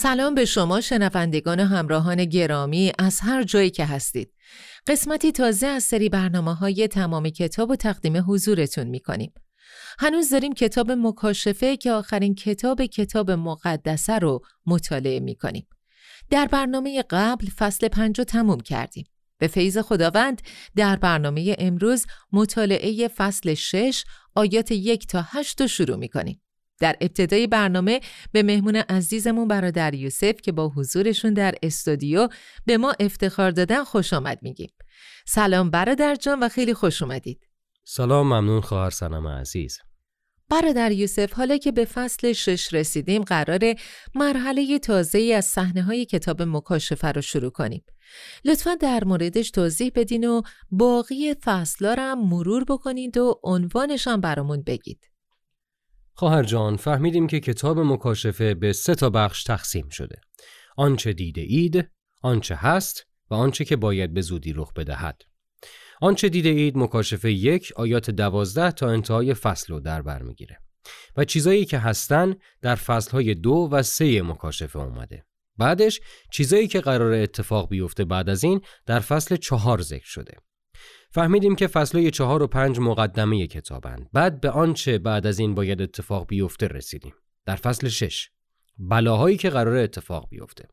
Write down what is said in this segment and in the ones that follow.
سلام به شما شنوندگان و همراهان گرامی از هر جایی که هستید. قسمتی تازه از سری برنامه‌های تمام کتاب و تقدیم حضورتون می‌کنیم. هنوز داریم کتاب مکاشفه که آخرین کتاب مقدسه رو مطالعه می‌کنیم. در برنامه قبل فصل 5 رو تموم کردیم. به فیض خداوند در برنامه امروز مطالعه فصل 6 آیات 1 تا 8 رو شروع می‌کنیم. در ابتدای برنامه به مهمون عزیزمون برادر یوسف که با حضورشون در استودیو به ما افتخار دادن خوش آمد میگیم. سلام برادر جان و خیلی خوش اومدید. سلام، ممنون خواهر سنم عزیز. برادر یوسف، حالا که به فصل 6 رسیدیم قراره مرحله تازه‌ای از صحنه‌های کتاب مکاشفه رو شروع کنیم. لطفاً در موردش توضیح بدین و باقی فصل‌ها رو هم مرور بکنید و عنوانش هم برامون بگید. خواهر جان، فهمیدیم که کتاب مکاشفه به 3 بخش تقسیم شده. آنچه دیده اید، آنچه هست و آنچه که باید به زودی رخ بدهد. آنچه دیده اید مکاشفه 1 آیات 12 تا انتهای فصل رو در بر میگیره و چیزایی که هستن در فصلهای 2 و 3 مکاشفه اومده. بعدش چیزایی که قرار اتفاق بیفته بعد از این در فصل 4 ذکر شده. فهمیدیم که فصلهای 4 و 5 مقدمه کتابند. بعد به آنچه بعد از این باید اتفاق بیفته رسیدیم. در فصل 6 بلاهایی که قرار اتفاق بیفته.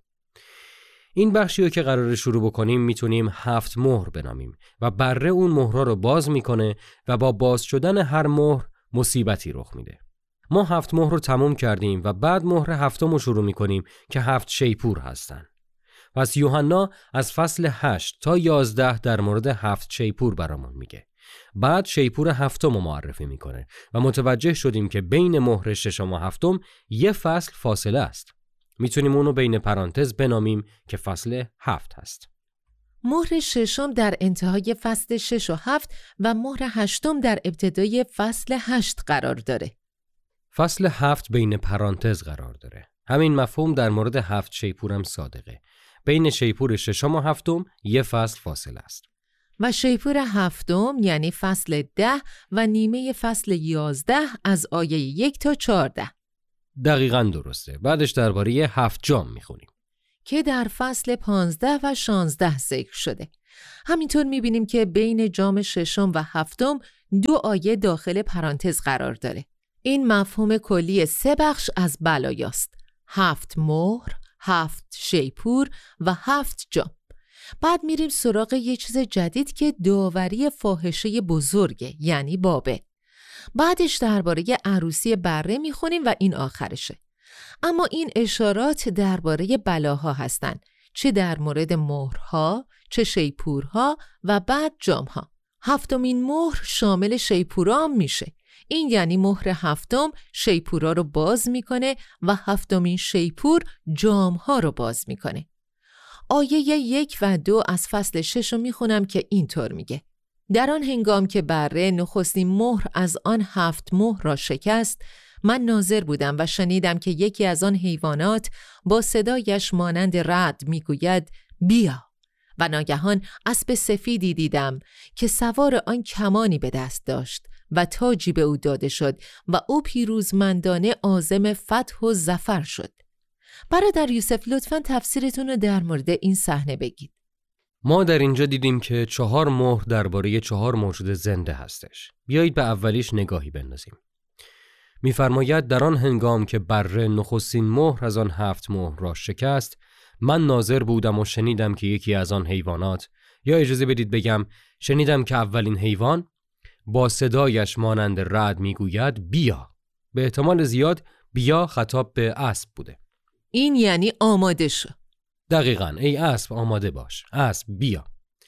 این بخشی رو که قرار شروع بکنیم میتونیم 7 مهر بنامیم و بره اون مهرها رو باز میکنه و با باز شدن هر مهر مصیبتی رخ میده. ما 7 مهر رو تموم کردیم و بعد مهر 7م رو شروع میکنیم که 7 شیپور هستن. پس یوحنا از فصل 8 تا 11 در مورد 7 شیپور برامون میگه. بعد شیپور 7م رو معرفی میکنه و متوجه شدیم که بین مهر 6 و 7م یه فصل فاصله است. میتونیم اونو بین پرانتز بنامیم که فصل 7 هست. مهر 6 در انتهای فصل 6 و 7 و مهر 8 در ابتدای فصل 8 قرار داره. فصل 7 بین پرانتز قرار داره. همین مفهوم در مورد 7 شیپور هم صادقه. بین شیپور 6 و 7م یه فصل فاصله است. و شیپور 7 یعنی فصل 10 و نیمه فصل 11 از آیه 1 تا 14. دقیقاً درسته. بعدش درباره 7 جام میخونیم که در فصل 15 و 16 ذکر شده. همینطور میبینیم که بین جام 6 و 7 2 آیه داخل پرانتز قرار داره. این مفهوم کلی 3 بخش از بلایاست: 7 مهر، 7 شیپور و 7 جام. بعد میریم سراغ یه چیز جدید که داوری فاحشه بزرگه، یعنی بابل. بعدش درباره عروسی بره میخونیم و این آخرشه. اما این اشارات درباره بلاها هستن، چه در مورد مهرها، چه شیپورها و بعد جامها. 7مین مهر شامل شیپورها هم میشه. این یعنی مهر 7 شیپورها رو باز میکنه و 7مین شیپور جامها رو باز میکنه. آیه 1 و 2 از فصل 6 رو میخونم که اینطور میگه: در آن هنگام که بره نخستین مهر از آن 7 مهر را شکست، من ناظر بودم و شنیدم که یکی از آن حیوانات با صدایش مانند رعد میگوید بیا. و ناگهان اسب سفیدی دیدم که سوار آن کمانی به دست داشت و تاجی به او داده شد و او پیروزمندانه عازم فتح و ظفر شد. برادر یوسف، لطفاً تفسیرتون رو در مورد این صحنه بگید. ما در اینجا دیدیم که 4 مهر درباره 4 موجود زنده هستش. بیایید به اولیش نگاهی بندازیم. می‌فرماید در آن هنگام که بره نخستین مهر از آن 7 مهر را شکست، من ناظر بودم و شنیدم که یکی از آن حیوانات، یا اجازه بدید بگم شنیدم که اولین حیوان با صدایش مانند رعد میگوید بیا. به احتمال زیاد بیا خطاب به اسب بوده. این یعنی آماده شو. دقیقاً، ای اسب آماده باش، اسب بیا.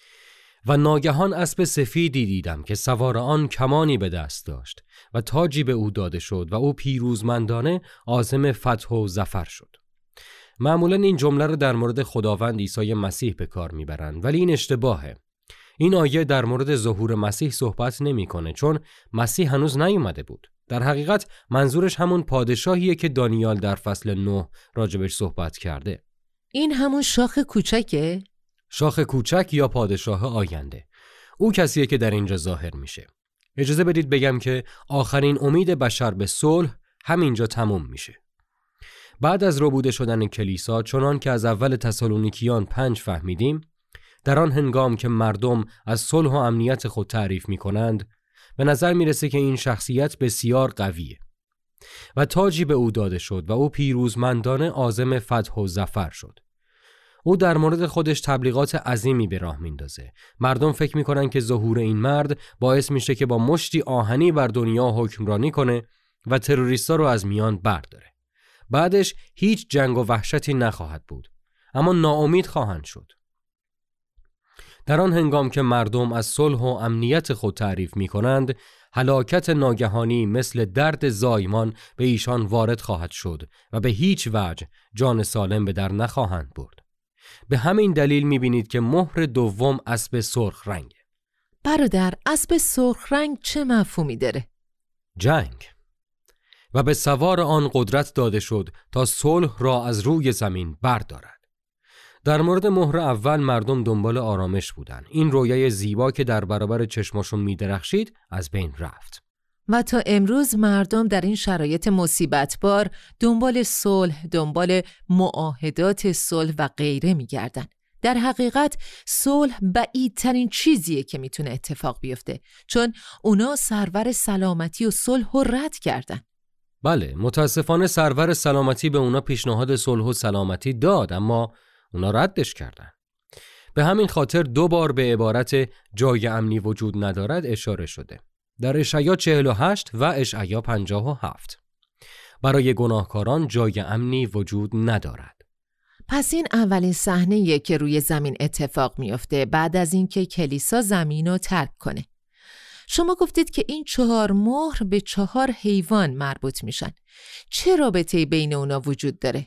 و ناگهان اسب سفیدی دیدم که سوار آن کمانی به دست داشت و تاجی به او داده شد و او پیروزمندانه عازم فتح و ظفر شد. معمولاً این جمله رو در مورد خداوند عیسی مسیح به کار میبرند، ولی این اشتباهه. این آیه در مورد ظهور مسیح صحبت نمیکنه، چون مسیح هنوز نیومده بود. در حقیقت منظورش همون پادشاهیه که دانیال در فصل 9 راجبش صحبت کرده. این همون شاخ کوچکه؟ شاخ کوچک یا پادشاه آینده. او کسیه که در اینجا ظاهر میشه. اجازه بدید بگم که آخرین امید بشر به صلح همینجا تموم میشه. بعد از ربوده شدن کلیسا، چنان که از اول تسالونیکیان 5 فهمیدیم، در آن هنگام که مردم از صلح و امنیت خود تعریف می کنند، به نظر می رسه که این شخصیت بسیار قویه و تاجی به او داده شد و او پیروزمندانه عازم فتح و ظفر شد. او در مورد خودش تبلیغات عظیمی به راه میندازه. مردم فکر میکنن که ظهور این مرد باعث میشه که با مشتی آهنی بر دنیا حکمرانی کنه و تروریستا رو از میان برداره. بعدش هیچ جنگ و وحشتی نخواهد بود، اما ناامید خواهند شد. در آن هنگام که مردم از صلح و امنیت خود تعریف میکنند، هلاکت ناگهانی مثل درد زایمان به ایشان وارد خواهد شد و به هیچ وجه جان سالم به در نخواهند برد. به همین دلیل میبینید که مهر دوم اسب سرخ رنگه. برادر، اسب سرخ رنگ چه مفهومی داره؟ جنگ. و به سوار آن قدرت داده شد تا صلح را از روی زمین بردارد. در مورد مهر اول مردم دنبال آرامش بودن. این رویای زیبا که در برابر چشمشون میدرخشید از بین رفت. و تا امروز مردم در این شرایط مصیبتبار دنبال صلح، دنبال معاهدات صلح و غیره میگردن. در حقیقت صلح بعیدترین چیزیه که میتونه اتفاق بیفته، چون اونا سرور سلامتی و صلح رو رد کردن. بله، متاسفانه سرور سلامتی به اونا پیشنهاد صلح و سلامتی داد، اما اونا ردش کردن. به همین خاطر 2 بار به عبارت جای امنی وجود ندارد اشاره شده. در اشعیا 48 و اشعیا 57. برای گناهکاران جای امنی وجود ندارد. پس این اولین صحنه‌ایه که روی زمین اتفاق میفته بعد از اینکه کلیسا زمین رو ترک کنه. شما گفتید که این 4 مهر به 4 حیوان مربوط میشن. چه رابطه‌ای بین اونا وجود داره؟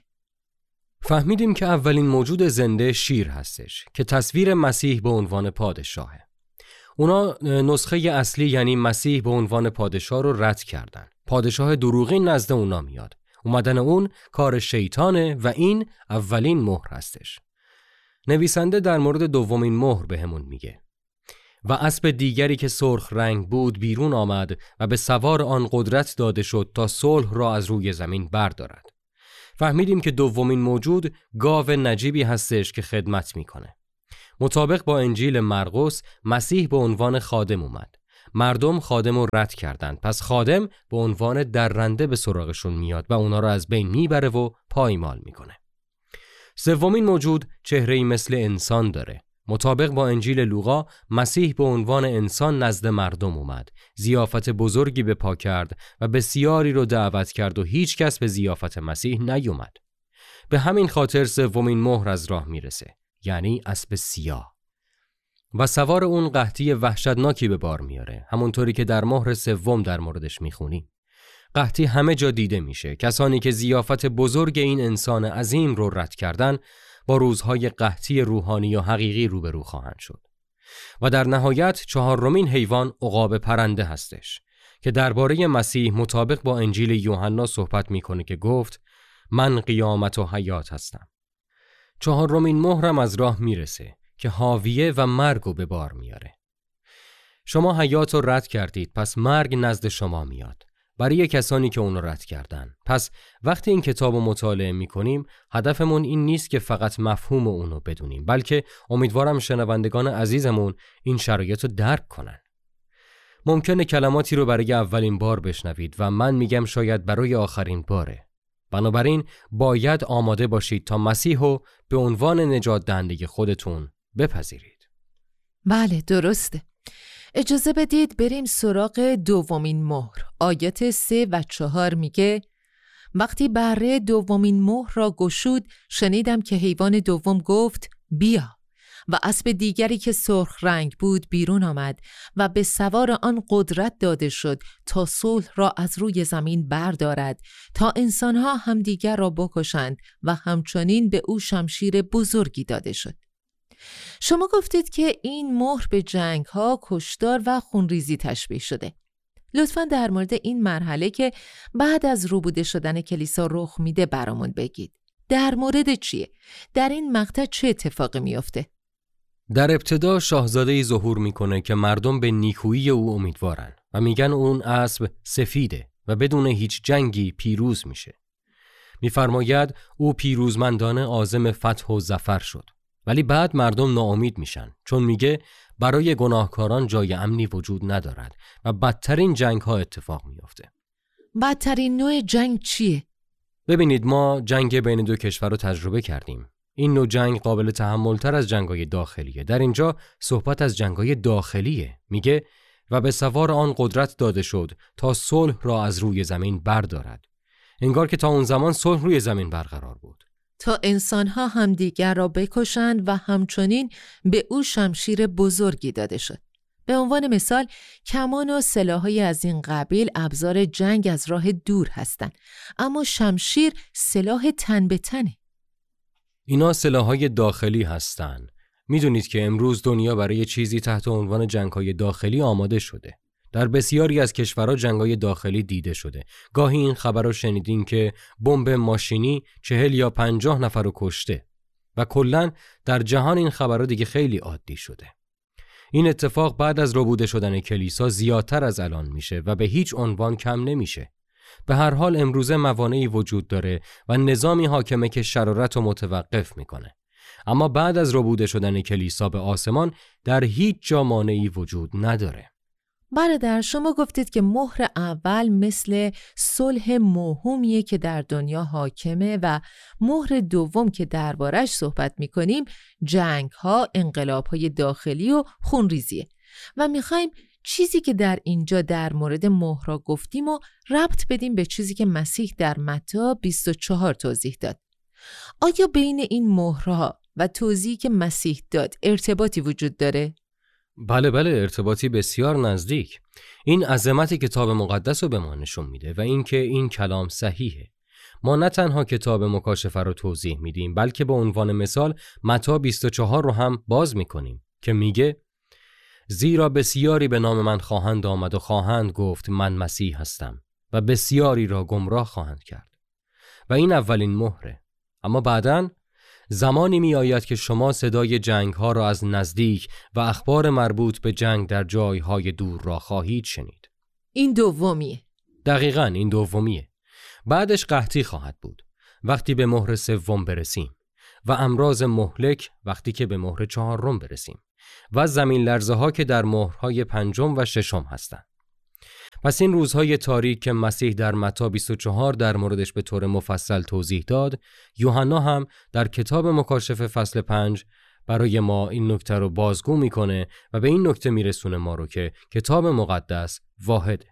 فهمیدیم که اولین موجود زنده شیر هستش که تصویر مسیح به عنوان پادشاهه. اونا نسخه اصلی یعنی مسیح به عنوان پادشاه رو رد کردن. پادشاه دروغی نزد اونا میاد. اومدن اون کار شیطانه و این اولین مهر هستش. نویسنده در مورد دومین مهر بهمون میگه: و اسب دیگری که سرخ رنگ بود بیرون آمد و به سوار آن قدرت داده شد تا صلح را از روی زمین بردارد. فهمیدیم که دومین موجود گاو نجیبی هستش که خدمت میکنه. مطابق با انجیل مرقس، مسیح به عنوان خادم اومد. مردم خادم رو رد کردند، پس خادم به عنوان درنده به سراغشون میاد و اونا رو از بین میبره و پایمال میکنه. سومین موجود چهره‌ای مثل انسان داره. مطابق با انجیل لوقا، مسیح به عنوان انسان نزد مردم اومد، ضیافت بزرگی به پا کرد و بسیاری رو دعوت کرد و هیچ کس به ضیافت مسیح نیومد. به همین خاطر سومین مهر از راه میرسه، یعنی اسب سیاه، و سوار اون قحطی وحشتناکی به بار میاره، همونطوری که در مهر سوم در موردش میخونیم. قحطی همه جا دیده میشه. کسانی که ضیافت بزرگ این انسان عظیم رو رد کردن با روزهای قحطی روحانی و حقیقی روبرو خواهند شد. و در نهایت 4مین حیوان عقاب پرنده هستش که درباره مسیح مطابق با انجیل یوحنا صحبت میکنه که گفت: من قیامت و حیات هستم. 4مین مهرم از راه میرسه که حاویه و مرگو به بار میاره. شما حیات رو رد کردید، پس مرگ نزد شما میاد برای کسانی که اونو رد کردن. پس وقتی این کتابو مطالعه میکنیم، هدفمون این نیست که فقط مفهوم اونو بدونیم، بلکه امیدوارم شنوندگان عزیزمون این شرایط رو درک کنن. ممکنه کلماتی رو برای اولین بار بشنوید و من میگم شاید برای آخرین باره. بنابراین باید آماده باشید تا مسیحو به عنوان نجات دهنده خودتون بپذیرید. بله، درسته. اجازه بدید بریم سراغ دومین مهر. آیات 3 و 4 میگه: وقتی بره دومین مهر را گشود، شنیدم که حیوان دوم گفت: بیا. و اسب دیگری که سرخ رنگ بود بیرون آمد و به سوار آن قدرت داده شد تا صلح را از روی زمین بردارد، تا انسانها همدیگر را بکشند و همچنین به او شمشیر بزرگی داده شد. شما گفتید که این مهر به جنگ‌ها، کشتار و خونریزی تشبیه شده. لطفاً در مورد این مرحله که بعد از ربوده شدن کلیسا رخ میده برامون بگید. در مورد چیه؟ در این مقطع چه اتفاقی میفته؟ در ابتدا شاهزاده‌ای ظهور میکنه که مردم به نیکویی او امیدوارن و میگن اون اسب سفیده و بدون هیچ جنگی پیروز میشه. می‌فرماید او پیروزمندانه عازم فتح و ظفر شد. ولی بعد مردم ناامید میشن، چون میگه برای گناهکاران جای امنی وجود ندارد و بدترین جنگ‌ها اتفاق میفته. بدترین نوع جنگ چیه؟ ببینید، ما جنگ بین دو کشور رو تجربه کردیم. این نوع جنگ قابل تحمل‌تر از جنگ‌های داخلیه. در اینجا صحبت از جنگ‌های داخلیه. میگه و به سوار آن قدرت داده شد تا صلح را از روی زمین بردارد. انگار که تا اون زمان صلح روی زمین برقرار بود. تا انسان‌ها همدیگر را بکشند و همچنین به او شمشیر بزرگی داده شد. به عنوان مثال، کمان و سلاح‌های از این قبیل ابزار جنگ از راه دور هستند، اما شمشیر سلاح تن به تنه. اینا سلاح‌های داخلی هستند. میدونید که امروز دنیا برای چیزی تحت عنوان جنگ‌های داخلی آماده شده. در بسیاری از کشورها جنگ‌های داخلی دیده شده. گاهی این خبر رو شنیدین که بمب ماشینی 40 یا 50 نفر رو کشته و کلاً در جهان این خبرها دیگه خیلی عادی شده. این اتفاق بعد از ربوده شدن کلیسا زیادتر از الان میشه و به هیچ عنوان کم نمیشه. به هر حال امروزه موانعی وجود داره و نظامی حاکمه که شرارت رو متوقف میکنه. اما بعد از ربوده شدن کلیسا به آسمان در هیچ جا مانعی وجود نداره. برادر، شما گفتید که مهر اول مثل صلح موهومیه که در دنیا حاکمه و مهر دوم که دربارش صحبت میکنیم جنگ‌ها، انقلاب‌های داخلی و خونریزیه و میخوایم چیزی که در اینجا در مورد مهرها گفتیم و ربط بدیم به چیزی که مسیح در متی 24 توضیح داد. آیا بین این مهرها و توضیحی که مسیح داد ارتباطی وجود داره؟ بله ارتباطی بسیار نزدیک. این عظمت کتاب مقدس رو به ما نشون میده و اینکه این کلام صحیحه. ما نه تنها کتاب مکاشفه رو توضیح میدیم، بلکه به عنوان مثال متی 24 رو هم باز میکنیم که میگه زیرا بسیاری به نام من خواهند آمد و خواهند گفت من مسیح هستم و بسیاری را گمراه خواهند کرد. و این اولین مهره. اما بعداً زمانی می آید که شما صدای جنگ ها را از نزدیک و اخبار مربوط به جنگ در جایهای دور را خواهید شنید. این دومیه. دقیقاً این دومیه. بعدش قحطی خواهد بود وقتی به مهر سوم برسیم و امراض مهلک وقتی که به مهر چهارم برسیم و زمین لرزه ها که در مهرهای پنجم و ششم هستند. پس این روزهای تاریک که مسیح در متی 24 در موردش به طور مفصل توضیح داد، یوحنا هم در کتاب مکاشفه فصل 5 برای ما این نکته رو بازگو میکنه و به این نکته میرسونه ما رو که کتاب مقدس واحده.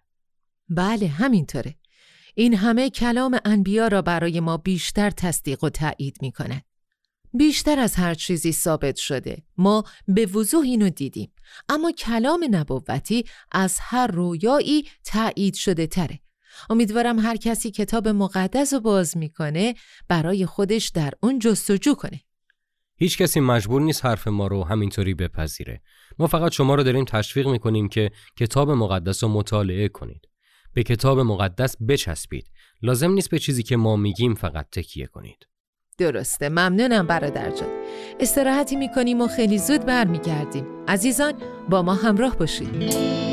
بله همینطوره. این همه کلام انبیا را برای ما بیشتر تصدیق و تایید میکند. بیشتر از هر چیزی ثابت شده. ما به وضوح اینو دیدیم. اما کلام نبوتی از هر رویایی تایید شده تره. امیدوارم هر کسی کتاب مقدس رو باز میکنه برای خودش در اون جستجو کنه. هیچ کسی مجبور نیست حرف ما رو همینطوری بپذیره. ما فقط شما رو داریم تشویق میکنیم که کتاب مقدس رو مطالعه کنید. به کتاب مقدس بچسبید. لازم نیست به چیزی که ما میگیم فقط تکیه کنید. درسته. ممنونم برادر جان. استراحتی میکنیم و خیلی زود برمیگردیم. عزیزان با ما همراه باشید.